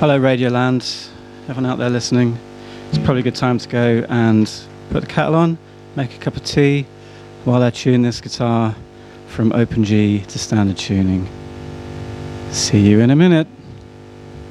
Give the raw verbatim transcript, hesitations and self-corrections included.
Hello Radioland, everyone out there listening. It's probably a good time to go and put the kettle on, make a cup of tea while I tune this guitar from open G to standard tuning. See you in a minute.